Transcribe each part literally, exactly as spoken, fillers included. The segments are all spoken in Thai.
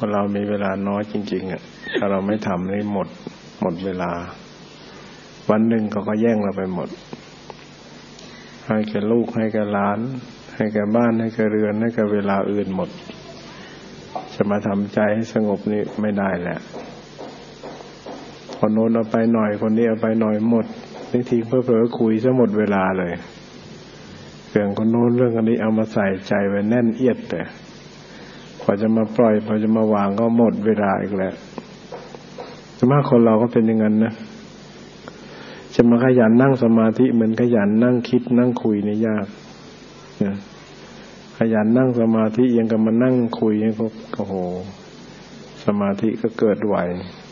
คนเรามีเวลาน้อยจริงๆอ่ะถ้าเราไม่ทำนี่หมดหมดเวลาวันหนึ่งเขาก็แย่งเราไปหมดให้แก่ลูกให้แก่หลานให้แก่บ้านให้แก่เรือนให้แก่เวลาอื่นหมดจะมาทำใจให้สงบนี่ไม่ได้แหละคนโน้นเอาไปหน่อยคนนี้เอาไปหน่อยหมดบางทีเผลอๆคุยซะหมดเวลาเลยเรื่องคนโน้นเรื่องอันนี้เอามาใส่ใจไว้แน่นเอียดแต่พอจะมาปล่อยพอจะมาวางก็หมดเวลาอีกแล้วส่วนมากคนเราก็เป็นอย่างนั้นนะจะมาขยันนั่งสมาธิเหมือนขยันนั่งคิดนั่งคุยนี่ยากนะขยันนั่งสมาธิยังกับมานั่งคุยนี่ก็โอ้โหสมาธิก็เกิดไว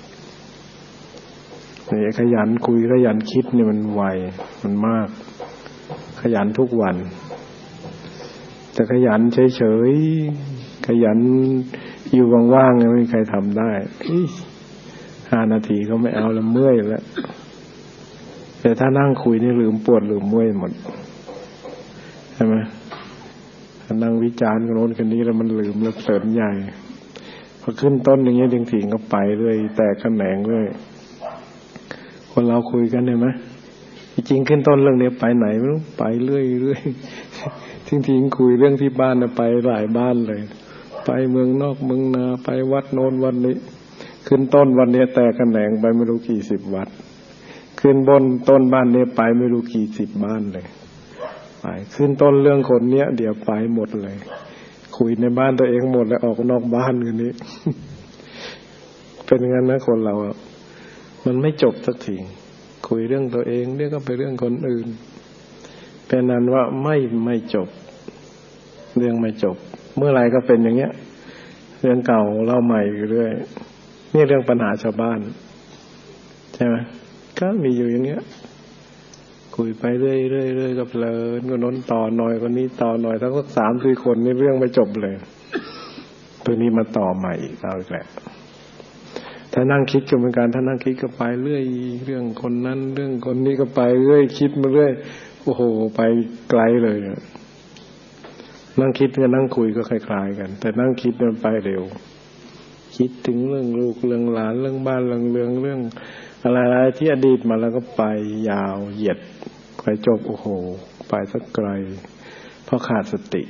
นี่ขยันคุยขยันคิดนี่มันไวมันมากขยันทุกวันแต่ขยันเฉยๆขยันอยู่ว่างๆไม่มีใครทำได้ห้านาทีก็ไม่เอาแล้วเมื่อยแล้วแต่ถ้านั่งคุยนี่ลืมปวดลืมเมื่อยหมดใช่ไหมถ้านั่งวิจารณ์กันโน้นกันนี้แล้วมันลืมแล้วเสริมใหญ่พอขึ้นต้นอย่างเงี้ยจริงๆก็ไปเรื่อยแตกแขนงเรื่อยคนเราคุยกันเห็นไหมจริงๆขึ้นต้นเรื่องนี้ไปไหนไม่รู้ไปเรื่อยเรื่อยทิ้งๆคุยเรื่องที่บ้านนะไปหลายบ้านเลยไปเมืองนอกเมืองนาไปวัดโน้นวัดนี้ขึ้นต้นวันนี้แตกแขนงไปไม่รู้กี่สิบวัดขึ้นบนต้นบ้านนี้ไปไม่รู้กี่สิบบ้านเลยไปขึ้นต้นเรื่องคนเนี้ยเดี๋ยวไปหมดเลยคุยในบ้านตัวเองหมดแล้วออกนอกบ้านกันนี้เป็นงั้นนะคนเราอ่ะมันไม่จบสักทีคุยเรื่องตัวเองเดี๋ยวก็ไปเรื่องคนอื่นเป็นนั้นว่าไม่ไม่จบเรื่องไม่จบเมื่อไหร่ก็เป็นอย่างเงี้ยเรื่องเก่าเล่าใหม่อยู่เรื่อยนี่เรื่องปัญหาชาวบ้านใช่ไหมก็มีอยู่อย่างเงี้ยคุยไปเรื่อยเรื่อยเรื่อยก็เพลินก็น้นต่อหน่อยคนนี้ต่อหน่อยทั้งสักสามสี่คนนี่เรื่องไม่จบเลยตัวนี้มาต่อใหม่อีกเอาอีกแหละถ้านั่งคิดก็เหมือนกันถ้านั่งคิดก็ไปเรื่อยเรื่องคนนั้นเรื่องคนนี้ก็ไปเรื่อยคิดมาเรื่อยโอ้โหไปไกลเลยนั่งคิดกับนั่งคุยก็คล้ายๆกันแต่นั่งคิดมันไปเร็วคิดถึงเรื่องลูกเรื่องหลานเรื่องบ้านเรื่องเรื่องเรื่องอะไรๆที่อดีตมาแล้วก็ไปยาวเหยียดไปจบโอ้โหไปสักไกลเพราะขาดสติ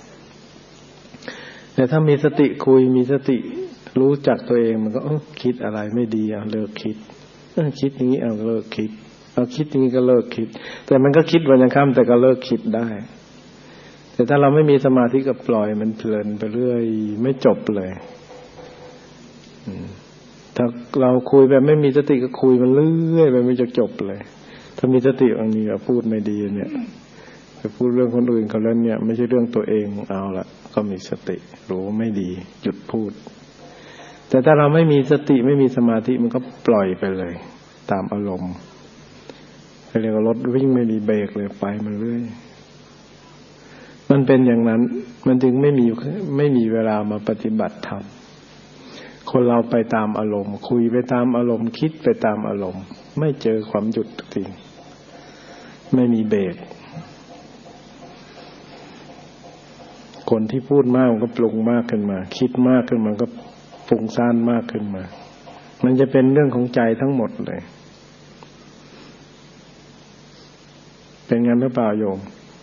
แต่ถ้ามีสติคุยมีสติรู้จักตัวเองมันก็เออคิดอะไรไม่ดีเอาเลิกคิดเออคิดอย่างนี้เอาเลิกคิดเอาคิดอย่างนี้ก็เลิกคิดแต่มันก็คิดวันยังค่ำแต่ก็เลิกคิดได้แต่ถ้าเราไม่มีสมาธิก็ปล่อยมันเพลินไปเรื่อยไม่จบเลยถ้าเราคุยแบบไม่มีสติก็คุยมันเรื่อยไปไม่จะจบเลยถ้ามีสติบางทีก็พูดไม่ดีเนี่ยไปพูดเรื่องคนอื่นเขาแล้วเนี่ยไม่ใช่เรื่องตัวเองเอาละก็มีสติรู้ไม่ดีหยุดพูดแต่ถ้าเราไม่มีสติไม่มีสมาธิมันก็ปล่อยไปเลยตามอารมณ์เรียกว่ารถวิ่งไม่มีเบรกเลยไปมันเรื่อยมันเป็นอย่างนั้นมันจึงไม่มีไม่มีเวลามาปฏิบัติธรรมคนเราไปตามอารมณ์คุยไปตามอารมณ์คิดไปตามอารมณ์ไม่เจอความหยุดจริงไม่มีเบรกคนที่พูดมากมันก็ปรุงมากขึ้นมาคิดมากขึ้นมันก็ฟุ้งซ่านมากขึ้นมามันจะเป็นเรื่องของใจทั้งหมดเลยเป็นงั้นหรือเปล่าโยม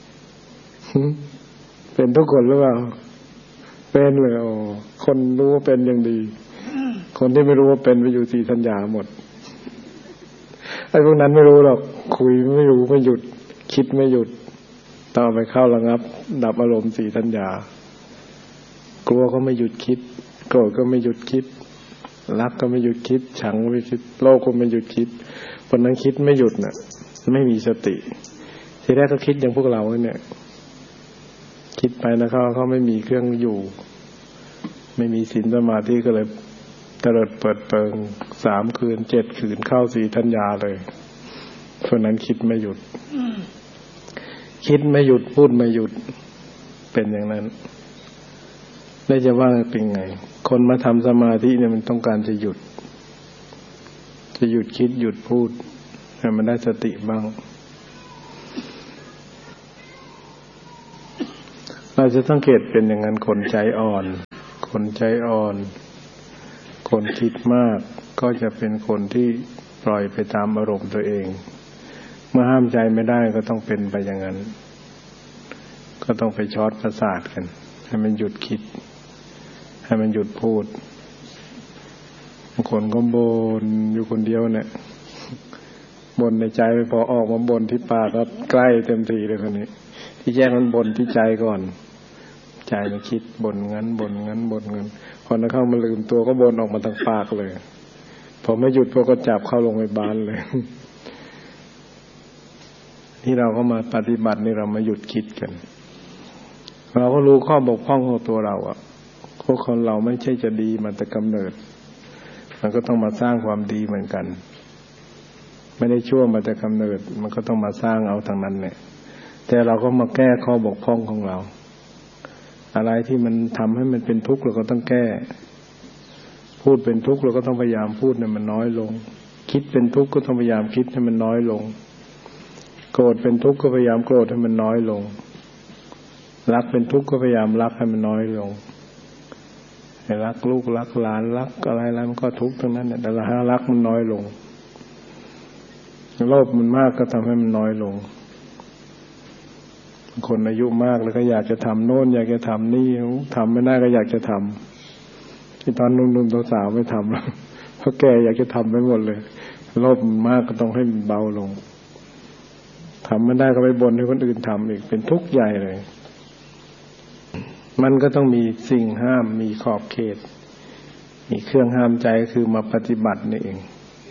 เป็นทุกคนหรือเปล่าเป็นเลยโอ้คนรู้ว่าเป็นอย่างดีคนที่ไม่รู้ว่าเป็นไปอยู่สี่สัญญาหมดไอ้พวกนั้นไม่รู้หรอกคุยไม่รู้ไม่หยุดคิดไม่หยุดต่อไปเข้าระงับดับอารมณ์สี่สัญญากลัวก็ไม่หยุดคิดโกรธก็ไม่หยุดคิดรักก็ไม่หยุดคิดชังก็ไม่คิดโลภก็ไม่หยุดคิดคนนั้นคิดไม่หยุดน่ะไม่มีสติทีแรกก็คิดอย่างพวกเราเนี่ยคิดไปนะเขาเขาไม่มีเครื่องอยู่ไม่มีศีลสมาธิก็เลยเตลิดเปิดเปิงสามคืนเจ็ดคืนเข้าสี่ธัญญาเลยคนนั้นคิดไม่หยุดคิดไม่หยุดพูดไม่หยุดเป็นอย่างนั้นแล้วจะว่าเป็นไงคนมาทำสมาธิเนี่ยมันต้องการจะหยุดจะหยุดคิดหยุดพูดให้มันได้สติบ้างเราจะสังเกตเป็นอย่างนั้นคนใจอ่อนคนใจอ่อนคนคิดมากก็จะเป็นคนที่ปล่อยไปตามอารมณ์ตัวเองเมื่อห้ามใจไม่ได้ก็ต้องเป็นไปอย่างนั้นก็ต้องไปช็อตประสาทกันให้มันหยุดคิดให้มันหยุดพูดบางคนก็บ่นอยู่คนเดียวเนี่ยบ่นในใจไปพอออกมาบ่นที่ปากก็ใกล้เต็มทีเลยคนนี้ที่แยกมันบ่นที่ใจก่อนใจมันคิดบ่นงั้นบ่นงั้นบ่นงั้นพอเข้ามาลืมตัวก็บ่นออกมาทางปากเลยพอไม่หยุดพวกก็จับเข้าโรงพยาบาลเลยที่เราก็มาปฏิบัตินี่เรามาหยุดคิดกันเราก็รู้ข้อบกพร่องของตัวเราอ่ะพวกคนเราไม่ใช่จะดีมาแต่กำเนิดมันก็ต้องมาสร้างความดีเหมือนกันไม่ได้ชั่วมาแต่กำเนิดมันก็ต้องมาสร้างเอาทางนั้นเนี่ยแต่เราก็มาแก้ข้อบกพร่องของเราอะไรที่มันทำให้มันเป็นทุกข์เราก็ต้องแก้พูดเป็นทุกข์เราก็ต้องพยายามพูดให้มันน้อยลงคิดเป็นทุกข์ก็ต้องพยายามคิดให้มันน้อยลงโกรธเป็นทุกข์ก็พยายามโกรธให้มันน้อยลงรักเป็นทุกข์ก็พยายามรักให้มันน้อยลงให้รักลูกรักหลานรักอะไรอะไรมันก็ทุกข์ทั้งนั้นเนี่ยแต่ละหารักมันน้อยลงโลภมันมากก็ทำให้มันน้อยลงคนอายุมากแล้วก็อยากจะทำโน่นอยากจะทำนี่ทำไม่ได้ก็อยากจะทำที่ตอนหนุ่มๆสาวๆไม่ทำแล้วเพราะแกอยากจะทำไปหมดเลยโลภมากก็ต้องให้มันเบาลงทำไม่ได้ก็ไปบ่นให้คนอื่นทำอีกเป็นทุกข์ใหญ่เลยมันก็ต้องมีสิ่งห้ามมีขอบเขตมีเครื่องห้ามใจคือมาปฏิบัตินี่เอง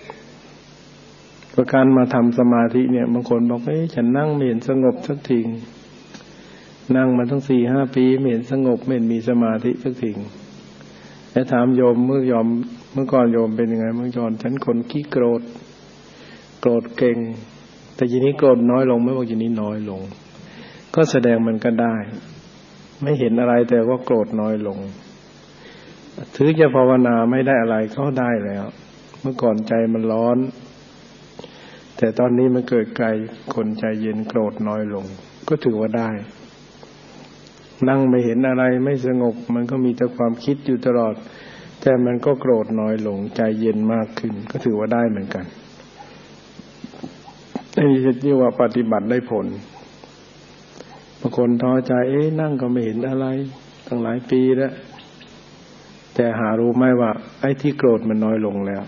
ประการมาทำสมาธิเนี่ยบางคนบอกเอ้ยฉันนั่งไม่เห็นสงบสักทีนั่งมาตั้งสี่ห้าปีไม่เห็นสงบไม่เห็นมีสมาธิสักทีแล้วถามโยมเมื่อยอมเมื่อก่อนโยมเป็นยังไงเมื่อก่อนฉันคนขี้โกรธโกรธเก่งแต่ทีนี้โกรธน้อยลงไม่ว่าทีนี้น้อยลงก็แสดงมันก็ได้ไม่เห็นอะไรแต่ว่าโกรธน้อยลงถือจะภาวนาไม่ได้อะไรก็ได้แล้วเมื่อก่อนใจมันร้อนแต่ตอนนี้มันเกิดไกลคนใจเย็นโกรธน้อยลงก็ถือว่าได้นั่งไม่เห็นอะไรไม่สงบมันก็มีแต่ความคิดอยู่ตลอดแต่มันก็โกรธน้อยลงใจเย็นมากขึ้นก็ถือว่าได้เหมือนกันนี่เรียกว่าปฏิบัติได้ผลบางคนท้อใจเอ๊ะนั่งก็ไม่เห็นอะไรตั้งหลายปีแล้วแต่หารู้ไหมว่าไอ้ที่โกรธมันน้อยลงแล้ว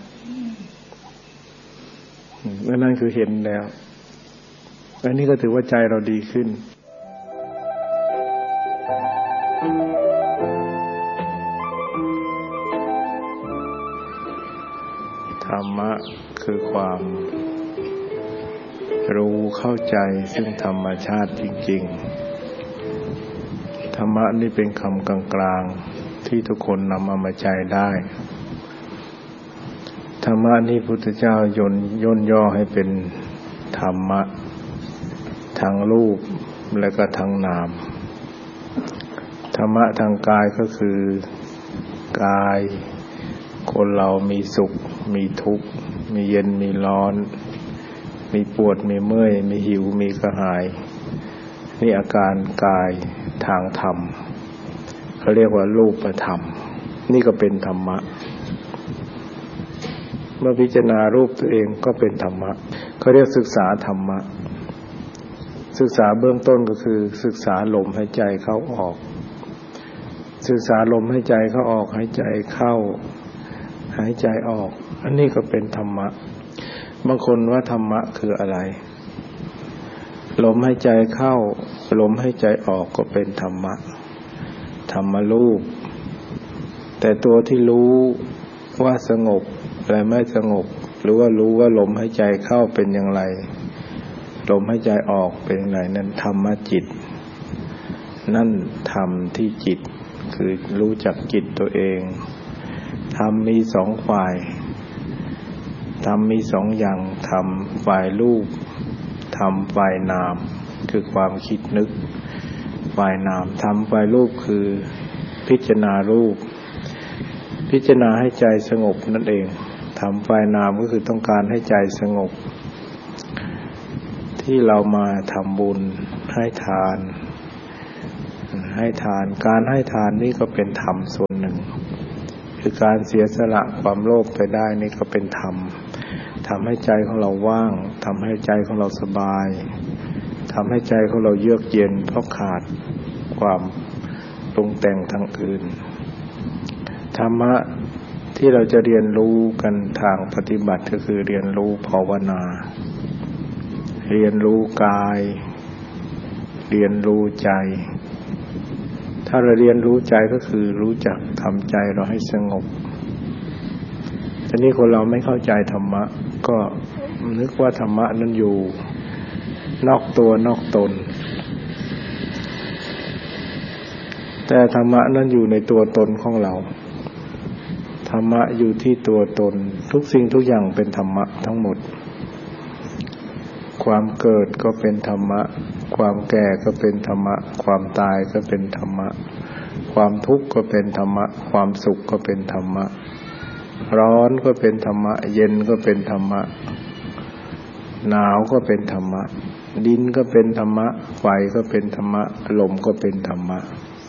นั่นคือเห็นแล้วอันนี้ก็ถือว่าใจเราดีขึ้นธรรมะคือความรู้เข้าใจซึ่งธรรมชาติจริงๆธรรมะนี่เป็นคำกลางๆที่ทุกคนนำเอามาใช้ได้ธรรมะนี่พุทธเจ้าย่นย่นย่อให้เป็นธรรมะทั้งรูปและก็ทั้งนามธรรมะทางกายก็คือกายคนเรามีสุขมีทุกข์มีเย็นมีร้อนมีปวดมีเมื่อยมีหิวมีกระหายนี่อาการกายทางธรรมเขาเรียกว่ารูปธรรมนี่ก็เป็นธรรมะเมื่อพิจารณารูปตัวเองก็เป็นธรรมะเขาเรียกศึกษาธรรมะศึกษาเบื้องต้นก็คือศึกษาลมหายใจเข้าออกศึกษาลมหายใจเข้าออกหายใจเข้าหายใจออกอันนี้ก็เป็นธรรมะบางคนว่าธรรมะคืออะไรลมหายใจเข้าลมหายใจออกก็เป็นธรรมะธรรมรูปแต่ตัวที่รู้ว่าสงบและไม่สงบหรือว่ารู้ว่าลมหายใจเข้าเป็นอย่างไรลมหายใจออกเป็นอย่างไรนั้นธรรมจิตนั่นธรรมที่จิตคือรู้จักจิตตัวเองธรรมมีสองฝ่ายธรรมมีสองอย่างธรรมฝ่ายรูปธรรมฝ่ายนามคือความคิดนึกฝ่ายนามธรรมฝ่ายรูปคือพิจารณารูปพิจารณาให้ใจสงบนั่นเองธรรมฝ่ายนามก็คือต้องการให้ใจสงบที่เรามาทำบุญให้ทานให้ทานการให้ทานนี่ก็เป็นธรรมส่วนหนึ่งคือการเสียสละความโลภไปได้นี่ก็เป็นธรรมทำให้ใจของเราว่างทำให้ใจของเราสบายทำให้ใจของเราเยือกเย็นเพราะขาดความปรุงแต่งทางอื่นธรรมะที่เราจะเรียนรู้กันทางปฏิบัติก็คือเรียนรู้ภาวนาเรียนรู้กายเรียนรู้ใจถ้าเราเรียนรู้ใจก็คือรู้จักทำใจเราให้สงบทีนี้คนเราไม่เข้าใจธรรมะก็นึกว่าธรรมะนั้นอยู่นอกตัวนอกตนแต่ธรรมะนั้นอยู่ในตัวตนของเราธรรมะอยู่ที่ตัวตนทุกสิ่งทุกอย่างเป็นธรรมะทั้งหมดความเกิดก็เป็นธรรมะความแก่ก็เป็นธรรมะความตายก็เป็นธรรมะความทุกข์ก็เป็นธรรมะความสุขก็เป็นธรรมะร้อนก็เป็นธรรมะเย็นก็เป็นธรรมะหนาวก็เป็นธรรมะดินก็เป็นธรรมะไฟก็เป็นธรรมะลมก็เป็นธรรมะ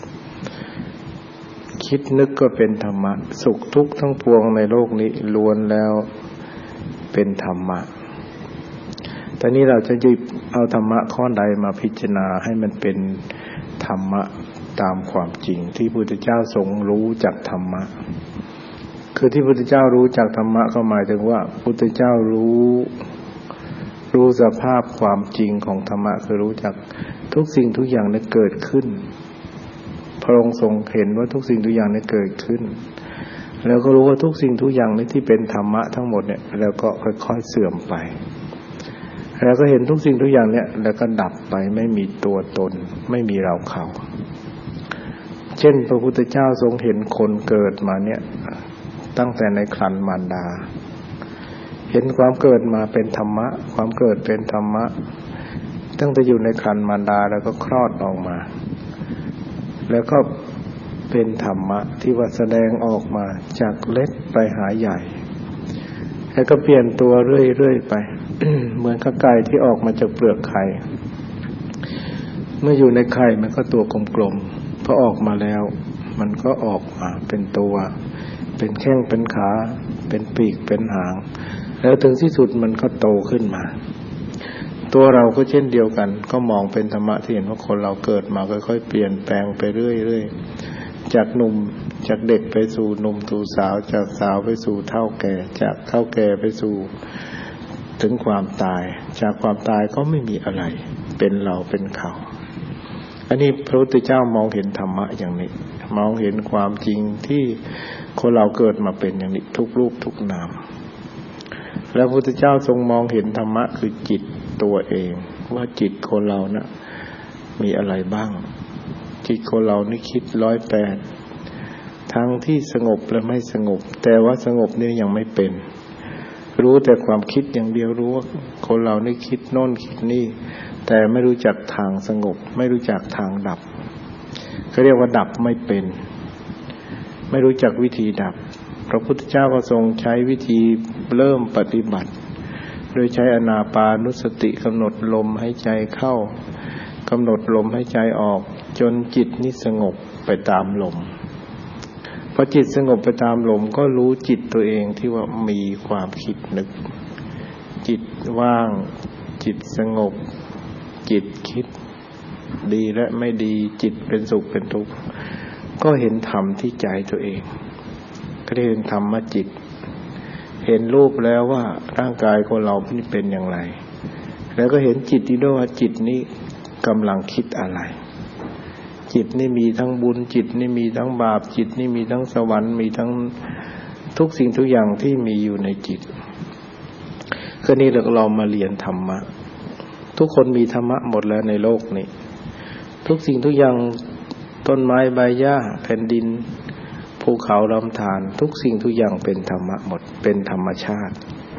คิดนึกก็เป็นธรรมะสุขทุกข์ทั้งปวงในโลกนี้ล้วนแล้วเป็นธรรมะตอนนี้เราจะหยิบเอาธรรมะข้อใดมาพิจารณาให้มันเป็นธรรมะตามความจริงที่พระพุทธเจ้าทรงรู้จากธรรมะคือที่พระพุทธเจ้ารู้จากธรรมะก็หมายถึงว่าพระพุทธเจ้ารู้รู้สภาพความจริงของธรรมะคือรู้จักทุกสิ่งทุกอย่างนั้นเกิดขึ้นพระองค์ทรงเห็นว่าทุกสิ่งทุกอย่างนั้นเกิดขึ้นแล้วก็รู้ว่าทุกสิ่งทุกอย่างนี้ที่เป็นธรรมะทั้งหมดเนี่ยแล้วก็ค่อยๆเสื่อมไปแล้วก็เห็นทุกสิ่งทุกอย่างเนี่ยแล้วก็ดับไปไม่มีตัวตนไม่มีเราเขาเช่นพระพุทธเจ้าทรงเห็นคนเกิดมาเนี่ยตั้งแต่ในครรภ์มารดาเห็นความเกิดมาเป็นธรรมะความเกิดเป็นธรรมะตั้งแต่อยู่ในครรภ์มารดาแล้วก็คลอดออกมาแล้วก็เป็นธรรมะที่ว่าแสดงออกมาจากเล็กไปหาใหญ่แล้วก็เปลี่ยนตัวเรื่อยๆไป เหมือนกับไก่ที่ออกมาจากเปลือกไข่เมื่ออยู่ในไข่มันก็ตัวกลมๆพอออกมาแล้วมันก็ออกมาเป็นตัวเป็นแข้งเป็นขาเป็นปีกเป็นหางแล้วถึงที่สุดมันก็โตขึ้นมาตัวเราก็เช่นเดียวกันก็มองเป็นธรรมะที่เห็นว่าคนเราเกิดมาค่อยๆเปลี่ยนแปลงไปเรื่อยๆจากหนุ่มจากเด็กไปสู่หนุ่มสู่สาวจากสาวไปสู่เฒ่าแก่จากเฒ่าแก่ไปสู่ถึงความตายจากความตายก็ไม่มีอะไรเป็นเราเป็นเขาอันนี้พระพุทธเจ้ามองเห็นธรรมะอย่างนี้มองเห็นความจริงที่คนเราเกิดมาเป็นอย่างนี้ทุกรูปทุกนามแล้วพระพุทธเจ้าทรงมองเห็นธรรมะคือจิตตัวเองว่าจิตคนเรานะมีอะไรบ้างจิตคนเรานี่คิดร้อยแปดทั้งที่สงบและไม่สงบแต่ว่าสงบนี่ยังไม่เป็นรู้แต่ความคิดอย่างเดียวรู้ว่าคนเรานี่คิดโน่นคิดนี่แต่ไม่รู้จักทางสงบไม่รู้จักทางดับเขาเรียกว่าดับไม่เป็นไม่รู้จักวิธีดับพระพุทธเจ้าก็ทรงใช้วิธีเริ่มปฏิบัติโดยใช้อานาปานุสติกำหนดลมหายใจเข้ากำหนดลมหายใจออกจนจิตนี่สงบไปตามลมพอจิตสงบไปตามลมก็รู้จิตตัวเองที่ว่ามีความคิดนึกจิตว่างจิตสงบจิตคิดดีและไม่ดีจิตเป็นสุขเป็นทุกข์ก็เห็นธรรมที่ใจตัวเองก็ได้เห็นธรรมจิตเห็นรูปแล้วว่าร่างกายของเรานี่เป็นอย่างไรแล้วก็เห็นจิตที่ด้วยว่าจิตนี้กำลังคิดอะไรจิตนี่มีทั้งบุญจิตนี่มีทั้งบาปจิตนี่มีทั้งสวรรค์มีทั้งทุกสิ่งทุกอย่างที่มีอยู่ในจิตคือนี่เรามาเรียนธรรมะทุกคนมีธรรมะหมดแล้วในโลกนี้ทุกสิ่งทุกอย่างต้นไม้ใบหญ้าแผ่นดินภูเขาลำธารทุกสิ่งทุกอย่างเป็นธรรมะหมดเป็นธรรมชาติ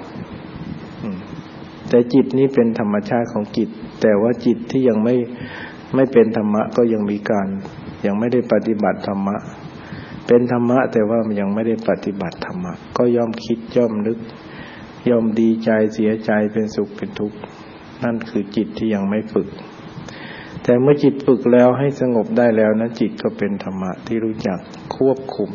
แต่จิตนี้เป็นธรรมชาติของจิตแต่ว่าจิตที่ยังไม่ไม่เป็นธรรมะก็ยังมีการยังไม่ได้ปฏิบัติธรรมะเป็นธรรมะแต่ว่ามันยังไม่ได้ปฏิบัติธรรมะก็ย่อมคิดย่อมนึกย่อมดีใจเสียใจเป็นสุขเป็นทุกข์นั่นคือจิตที่ยังไม่ฝึกแต่เมื่อจิตฝึกแล้วให้สงบได้แล้วนะจิตก็เป็นธรรมะที่รู้จักควบคุม